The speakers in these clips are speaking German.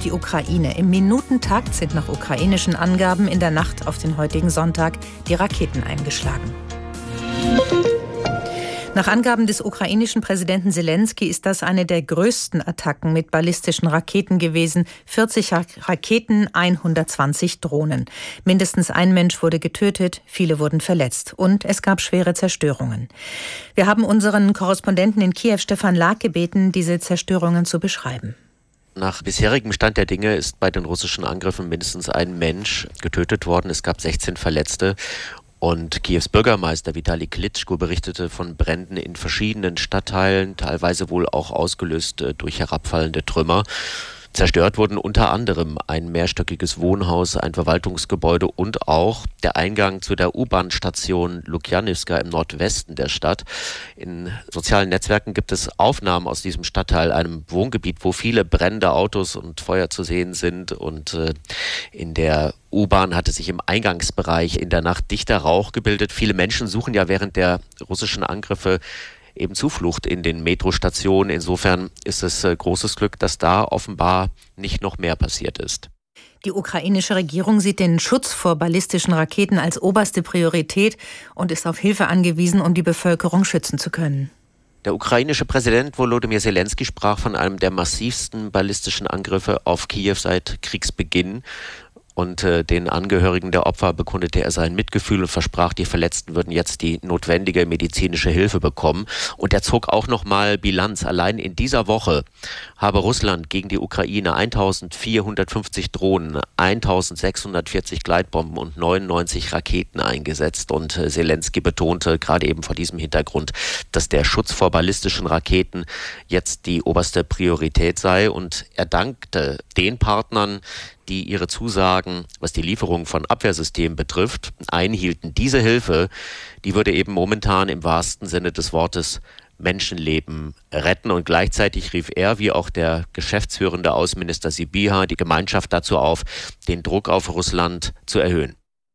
die Ukraine. Im Minutentakt sind nach ukrainischen Angaben in der Nacht auf den heutigen Sonntag die Raketen eingeschlagen. Nach Angaben des ukrainischen Präsidenten Selenskyj ist das eine der größten Attacken mit ballistischen Raketen gewesen. 40 Raketen, 120 Drohnen. Mindestens ein Mensch wurde getötet, viele wurden verletzt und es gab schwere Zerstörungen. Wir haben unseren Korrespondenten in Kiew, Stefan Lag, gebeten, diese Zerstörungen zu beschreiben. Nach bisherigem Stand der Dinge ist bei den russischen Angriffen mindestens ein Mensch getötet worden. Es gab 16 Verletzte. Und Kiews Bürgermeister Vitali Klitschko berichtete von Bränden in verschiedenen Stadtteilen, teilweise wohl auch ausgelöst durch herabfallende Trümmer. Zerstört wurden unter anderem ein mehrstöckiges Wohnhaus, ein Verwaltungsgebäude und auch der Eingang zu der U-Bahn-Station Lukjanivka im Nordwesten der Stadt. In sozialen Netzwerken gibt es Aufnahmen aus diesem Stadtteil, einem Wohngebiet, wo viele brennende Autos und Feuer zu sehen sind. Und in der U-Bahn hatte sich im Eingangsbereich in der Nacht dichter Rauch gebildet. Viele Menschen suchen ja während der russischen Angriffe eben Zuflucht in den Metrostationen. Insofern ist es großes Glück, dass da offenbar nicht noch mehr passiert ist. Die ukrainische Regierung sieht den Schutz vor ballistischen Raketen als oberste Priorität und ist auf Hilfe angewiesen, um die Bevölkerung schützen zu können. Der ukrainische Präsident Volodymyr Selenskyj sprach von einem der massivsten ballistischen Angriffe auf Kiew seit Kriegsbeginn. Und den Angehörigen der Opfer bekundete er sein Mitgefühl und versprach, die Verletzten würden jetzt die notwendige medizinische Hilfe bekommen. Und er zog auch nochmal Bilanz. Allein in dieser Woche habe Russland gegen die Ukraine 1450 Drohnen, 1640 Gleitbomben und 99 Raketen eingesetzt. Und Selenskyj betonte gerade eben vor diesem Hintergrund, dass der Schutz vor ballistischen Raketen jetzt die oberste Priorität sei. Und er dankte den Partnern, die ihre Zusagen, was die Lieferung von Abwehrsystemen betrifft, einhielten. Diese Hilfe, die würde eben momentan im wahrsten Sinne des Wortes Menschenleben retten. Und gleichzeitig rief er, wie auch der geschäftsführende Außenminister Sybiha, die Gemeinschaft dazu auf, den Druck auf Russland zu erhöhen.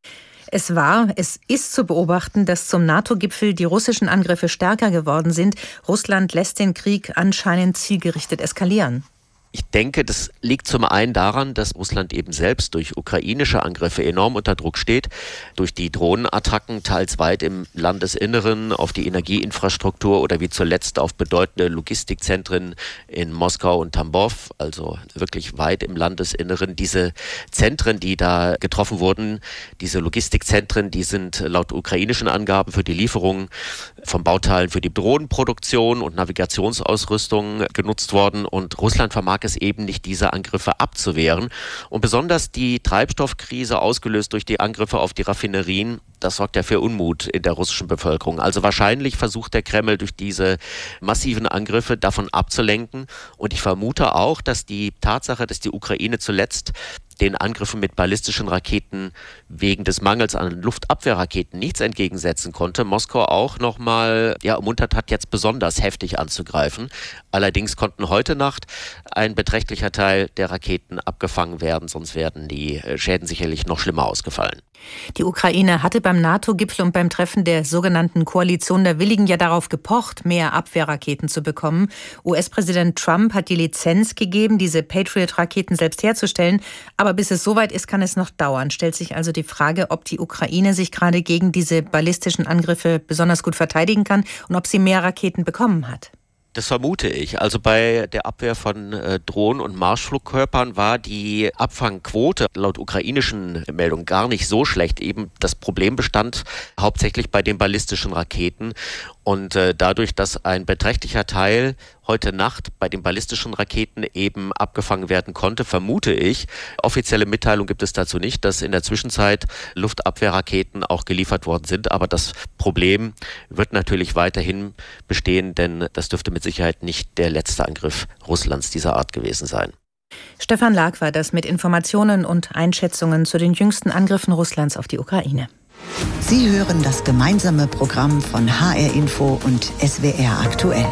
Es ist zu beobachten, dass zum NATO-Gipfel die russischen Angriffe stärker geworden sind. Russland lässt den Krieg anscheinend zielgerichtet eskalieren. Ich denke, das liegt zum einen daran, dass Russland eben selbst durch ukrainische Angriffe enorm unter Druck steht, durch die Drohnenattacken teils weit im Landesinneren auf die Energieinfrastruktur oder wie zuletzt auf bedeutende Logistikzentren in Moskau und Tambov, also wirklich weit im Landesinneren. Diese Zentren, die da getroffen wurden, diese Logistikzentren, die sind laut ukrainischen Angaben für die Lieferung von Bauteilen für die Drohnenproduktion und Navigationsausrüstung genutzt worden. Und Russland vermag es eben nicht, diese Angriffe abzuwehren. Und besonders die Treibstoffkrise, ausgelöst durch die Angriffe auf die Raffinerien, das sorgt ja für Unmut in der russischen Bevölkerung. Also wahrscheinlich versucht der Kreml durch diese massiven Angriffe davon abzulenken. Und ich vermute auch, dass die Tatsache, dass die Ukraine zuletzt den Angriffen mit ballistischen Raketen wegen des Mangels an Luftabwehrraketen nichts entgegensetzen konnte, Moskau auch nochmal ermuntert hat, jetzt besonders heftig anzugreifen. Allerdings konnten heute Nacht ein beträchtlicher Teil der Raketen abgefangen werden, sonst werden die Schäden sicherlich noch schlimmer ausgefallen. Die Ukraine hatte beim NATO-Gipfel und beim Treffen der sogenannten Koalition der Willigen ja darauf gepocht, mehr Abwehrraketen zu bekommen. US-Präsident Trump hat die Lizenz gegeben, diese Patriot-Raketen selbst herzustellen. Aber bis es soweit ist, kann es noch dauern. Stellt sich also die Frage, ob die Ukraine sich gerade gegen diese ballistischen Angriffe besonders gut verteidigen kann und ob sie mehr Raketen bekommen hat. Das vermute ich. Also bei der Abwehr von Drohnen und Marschflugkörpern war die Abfangquote laut ukrainischen Meldungen gar nicht so schlecht. Eben das Problem bestand hauptsächlich bei den ballistischen Raketen. Und dadurch, dass ein beträchtlicher Teil heute Nacht bei den ballistischen Raketen eben abgefangen werden konnte, vermute ich, offizielle Mitteilung gibt es dazu nicht, dass in der Zwischenzeit Luftabwehrraketen auch geliefert worden sind. Aber das Problem wird natürlich weiterhin bestehen, denn das dürfte mit Sicherheit nicht der letzte Angriff Russlands dieser Art gewesen sein. Stefan Lag war das mit Informationen und Einschätzungen zu den jüngsten Angriffen Russlands auf die Ukraine. Sie hören das gemeinsame Programm von HR Info und SWR aktuell.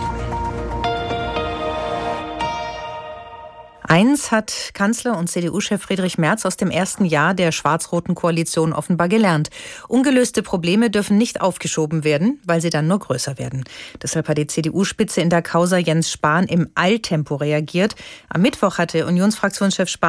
Eins hat Kanzler und CDU-Chef Friedrich Merz aus dem ersten Jahr der schwarz-roten Koalition offenbar gelernt. Ungelöste Probleme dürfen nicht aufgeschoben werden, weil sie dann nur größer werden. Deshalb hat die CDU-Spitze in der Causa Jens Spahn im Eiltempo reagiert. Am Mittwoch hatte Unionsfraktionschef Spahn